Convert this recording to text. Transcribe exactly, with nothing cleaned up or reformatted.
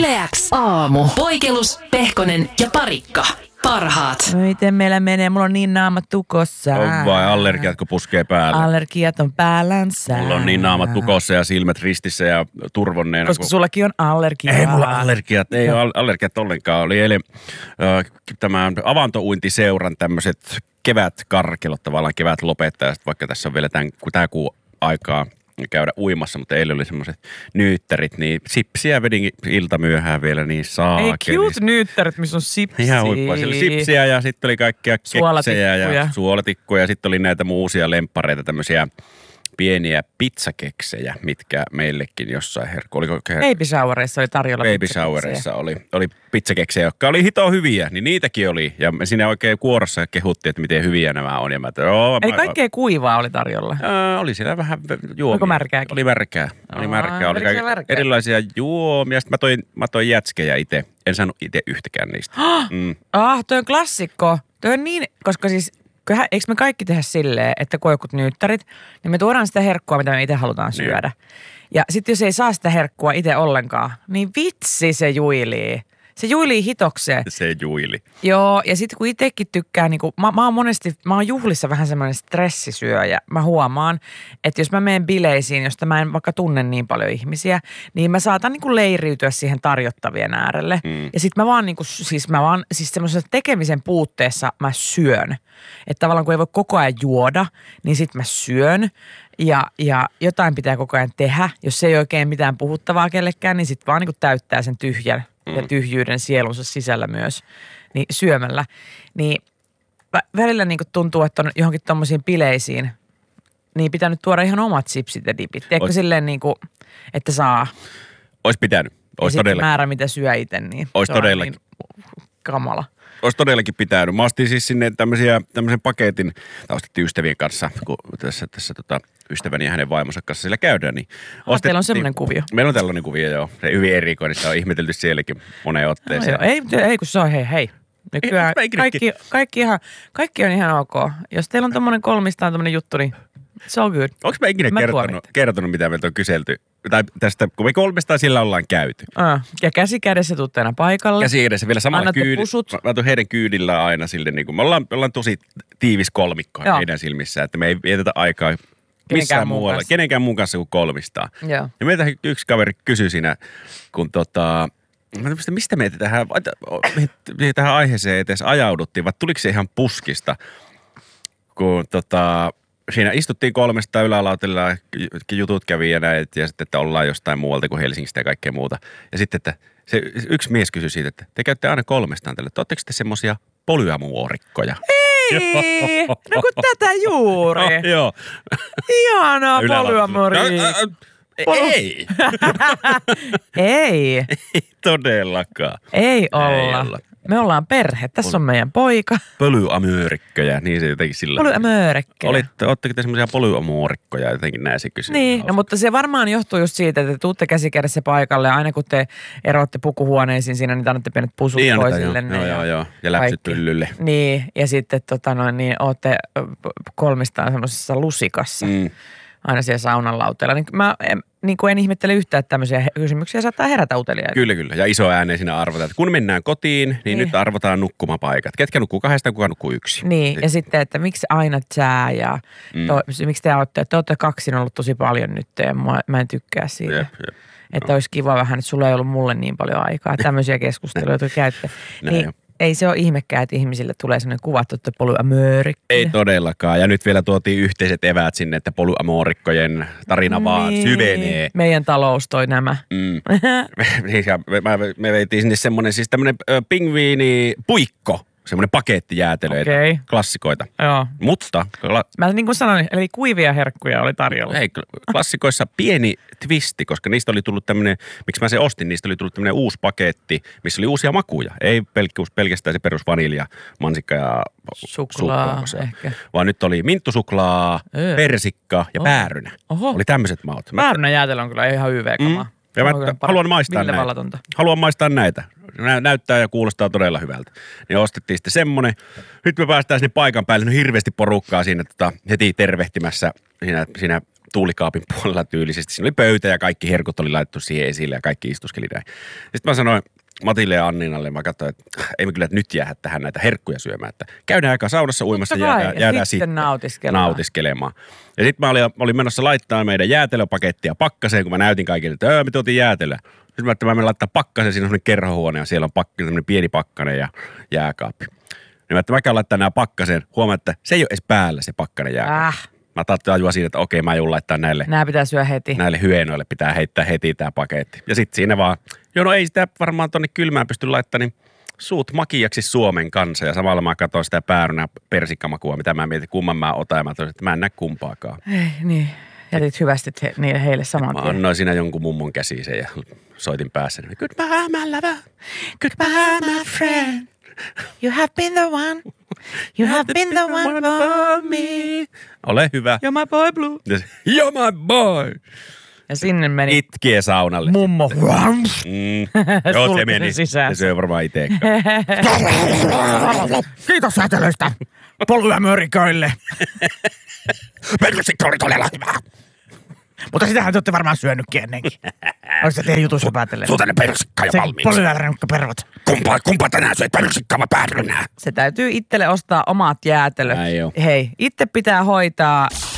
Yle X aamu. Poikelus, Pehkonen ja Parikka. Parhaat. Miten meillä menee? Mulla on niin naamat tukossa. On vai allergiat, kun puskee päälle? Allergiat on päällänsä. Mulla on niin naamat tukossa ja silmät ristissä ja turvonneena. Koska kun... sullakin on allergia. Ei mulla allergiat, ei ole allergiat ollenkaan. Oli eilen äh, tämä avantouintiseuran tämmöiset kevätkarkelot, tavallaan kevät lopettaa. Vaikka tässä on vielä tämän, kun tämä kuu aikaa käydä uimassa, mutta eilen oli semmoiset nyyttärit, niin sipsiä vedin ilta myöhään vielä, niin saakeli. Ei cute nyyttärit, missä on sipsiä. Ihan huippua. Siellä oli sipsiä ja sitten oli kaikkia keksejä ja suolatikkuja. Sitten oli näitä muusia lemppareita, tämmöisiä pieniä pizzakeksejä, mitkä meillekin jossain herkku. Oliko her... Baby showereissa oli tarjolla Baby showereissa oli, oli pizzakeksejä, jotka oli hito hyviä, niin niitäkin oli. Ja me siinä oikein kuorossa kehuttiin, että miten hyviä nämä on. Ja mä, että, joo, Eli mä, kaikkea kuivaa oli tarjolla? Ää, oli siellä vähän juomia. Oliko märkääkin? Oli märkää. Oli märkää. Oli kaikki märkää? Erilaisia juomia. Sitten mä toin, mä toin jätskejä itse. En saanut itse yhtäkään niistä. mm. Ah, toi on klassikko. Toi on niin, koska siis... Kyllähän, eikö me kaikki tehdä silleen, että kun jotkut nyyttärit, niin me tuodaan sitä herkkua, mitä me itse halutaan syödä. Niin. Ja sitten jos ei saa sitä herkkua itse ollenkaan, niin vitsi se juilii. Se juilii hitokseen. Se juili. Joo, ja sitten kun itsekin tykkää, niin kun, mä, mä oon monesti, mä oon juhlissa vähän semmoinen stressisyöjä. Mä huomaan, että jos mä menen bileisiin, josta mä en vaikka tunne niin paljon ihmisiä, niin mä saatan niin kuin leiriytyä siihen tarjottavien äärelle. Mm. Ja sitten mä vaan niin kuin, siis mä vaan, siis semmoisessa tekemisen puutteessa mä syön. Että tavallaan kun ei voi koko ajan juoda, niin sitten mä syön. Ja, ja jotain pitää koko ajan tehdä. Jos ei oikein mitään puhuttavaa kellekään, niin sitten vaan niin kuin täyttää sen tyhjän ja tyhjyyden sielunsa sisällä myös niin syömällä. Niin välillä niin kuin tuntuu, että on johonkin tommosiin bileisiin, niin pitää nyt tuoda ihan omat sipsit ja dipit. Tiedätkö Ois... silleen niin kuin, että saa. Olisi pitänyt. Olisi ja sitten määrä, mitä syö itse, niin Olisi todellakin. Niin kamala. Olisi todellakin pitänyt. Mä ostin siis sinne tämmöisiä, tämmöisen paketin, tai ostettiin ystävien kanssa, kun tässä, tässä tota, ystäväni ja hänen vaimonsa kanssa siellä käydään. Niin ah, teillä on semmoinen kuvio. Meillä on tällainen kuvio, joo. Se hyvin erikoinen, sitä on ihmetelty sielläkin moneen otteeseen. No, ei, ei, kun se on hei, hei. Nykyään kaikki, kaikki, ihan, kaikki on ihan ok. Jos teillä on tommoinen kolmistaan tommoinen juttu, niin so good. Onko mä ikinä kertonut, kertonut, mitä meiltä on kyselty? Tai tästä, kun me kolmestaan sillä ollaan käyty. Ah, ja käsi kädessä tuutte aina paikalle. Käsi kädessä vielä samalla kyydillä. Mä, mä tuun heidän kyydillä aina sille, niin kuin, me, ollaan, me ollaan tosi tiivis kolmikko Joo. heidän silmissään, että me ei vietetä aikaa missään muualla, kanssa. kenenkään muun kanssa kuin kolmistaan. Joo. Ja meiltä yksi kaveri kysyi siinä, kun tota, mä tämmöistä, mistä me tähän, me tähän aiheeseen edes ajauduttiin, vai tuliko se ihan puskista, kun tota... Siinä istuttiin kolmesta ylälautilla, jutut kävi ja näin, ja sitten, että ollaan jostain muualta kuin Helsingistä ja kaikkea muuta. Ja sitten, että se yksi mies kysyi siitä, että te käytte aina kolmestaan tälle, että ootteko te semmosia polyamuorikkoja? Ei, no kun tätä juuri. No, joo. Ihanaa polyamoria. Pol- ei. Ei. Ei todellakaan. Ei olla. Ei olla. Me ollaan perhe. Tässä on meidän poika. Polyamöörikköjä, niin se jotenkin sillä. Polyamöörikköjä. Olitte, ootteko te semmoisia polyamoorikkoja, jotenkin näin se kysyy. Niin, no, mutta se varmaan johtuu just siitä, että te tuutte käsikädessä paikalle ja aina kun te eroatte pukuhuoneisiin siinä, niin te annatte pienet pusut niin, toisille. Joo, joo, joo. Ja läpsyt pyllylle. Niin, ja sitten tota noin, niin ootte kolmistaan semmoisessa lusikassa. Mm. Aina siellä saunan lauteella. Niin mä en, niin kuin en ihmettele yhtään, että tämmöisiä kysymyksiä saattaa herätä uteliaita. Kyllä, kyllä. Ja iso ääneen siinä arvotaan, että kun mennään kotiin, niin, niin. nyt arvotaan nukkumapaikat. Ketkä nukkuu kahdesta, kuka nukkuu yksi. Niin, ja sitten, että miksi aina sää ja mm. to, miksi te olette, te olette kaksin ollut tosi paljon nyt ja mä, mä en tykkää siitä. Jep, jep. Että no. olisi kiva vähän, että sulla ei ollut mulle niin paljon aikaa. Tämmöisiä keskusteluja, joita käytte. Niin, ei se ole ihmekään, että ihmisille tulee sellainen kuva, että polyamöörikko. Ei todellakaan. Ja nyt vielä tuotiin yhteiset eväät sinne, että polyamorikkojen tarina niin. vaan syvenee. Meidän talous toi nämä. Mm. me, me, me veitiin sinne semmoinen siis tämmöinen pingviinipuikko. Semmoinen pakettijäätelö, okay. klassikoita. Joo. Mutta... Kla- Mä niin kuin sanoin, eli kuivia herkkuja oli tarjolla. Ei, klassikoissa pieni twisti, koska niistä oli tullut tämmöinen, miksi mä sen ostin, niistä oli tullut tämmöinen uusi paketti, missä oli uusia makuja. Ei pelkkuus, pelkästään se perus vanilja, mansikka ja suklaa, suklaa ehkä. Vaan nyt oli minttusuklaa, öö. persikka ja Oho. päärynä. Oho. Oli tämmöiset maut. Päärynä jäätelö on kyllä ihan hyvä kamaa. Mm. Ja mä haluan maistaa näitä. Haluan maistaa näitä. Näyttää ja kuulostaa todella hyvältä. Niin ostettiin sitten semmonen. Nyt me päästään sinne paikan päälle. No hirveästi porukkaa siinä tota, heti tervehtimässä siinä, siinä tuulikaapin puolella tyylisesti. Siinä oli pöytä ja kaikki herkut oli laitettu siihen esille ja kaikki istuskeli näin. Sitten mä sanoin Matille ja Anninalle, mä katsoin, että ei me kyllä että nyt jäädä tähän näitä herkkuja syömään. Että käydään aika saunassa uimassa ja jäädään, jäädään sitten nautiskelemaan. nautiskelemaan. Ja sitten mä olin, olin menossa laittaa meidän jäätelöpakettia pakkaseen, kun mä näytin kaikille, että öö, me tuotiin jäätelöä. Sitten mä ajattelin, että mä laittaa pakkaseen, siinä on semmoinen kerhohuone ja siellä on pakka, semmoinen pieni pakkanen ja jääkaappi. Niin mä ajattelin, laittaa nämä pakkaseen, huomaan, että se ei ole edes päällä se pakkanen jääkaappi. Äh. Mä tajua siitä, että okei, mä joudun laittaa näille. Nämä pitää syödä heti. Näille hyenoille pitää heittää heti tää paketti. Ja sitten siinä vaan, joo no ei sitä varmaan tonne kylmään pysty laittamaan, niin suut makiaksi Suomen kanssa. Ja samalla mä katsoin sitä päärynä persikkamakua, mitä mä mietin, kumman mä otan. Ja mä toisin, että mä en näe kumpaakaan. Ei, niin. Jätit hyvästi he, niille heille saman tien. Mä annoin siinä jonkun mummon käsiin sen ja soitin päässä. Goodbye my lover, goodbye my friend. You have been the one, you have been the one for me. Ole hyvä. You're my boy blue. You're my boy. Ja sinne meni. Itkee saunalle. Mummo. Mm. Joo, se meni. Sisään. Se syö varmaan itsekin. Kiitos säätelöistä. Polyamöriköille. Persikka oli todella hyvä. Mutta sitähän te olette varmaan syönytkin ennenkin. Onko se teidän jutussa päätellen? Suutainen persikka jo valmiiksi. Polyamöriköille pervot. Kumpaa, kumpaa tänään syöt persikkaa vai päärynää? Se täytyy itselle ostaa omat jäätelöt. Näin jo. Hei, itse pitää hoitaa